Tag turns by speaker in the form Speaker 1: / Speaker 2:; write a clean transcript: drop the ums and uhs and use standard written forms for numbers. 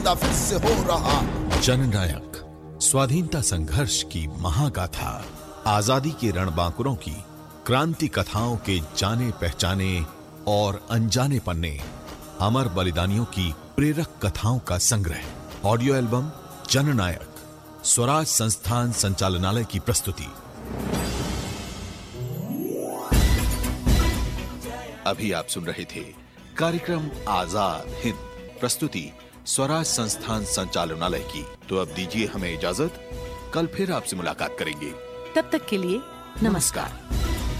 Speaker 1: पैदा फिर से हो रहा।
Speaker 2: जननायक, स्वाधीनता संघर्ष की महागाथा, आजादी के रणबांकुरों की क्रांति कथाओं के जाने पहचाने और अनजाने पन्ने, अमर बलिदानियों की प्रेरक कथाओं का संग्रह। ऑडियो एल्बम जननायक, स्वराज संस्थान संचालनालय की प्रस्तुति। अभी आप सुन रहे थे कार्यक्रम आजाद हिंद, प्रस्तुति स्वराज संस्थान संचालनालय की। तो अब दीजिए हमें इजाजत, कल फिर आपसे मुलाकात करेंगे।
Speaker 3: तब तक के लिए नमस्कार।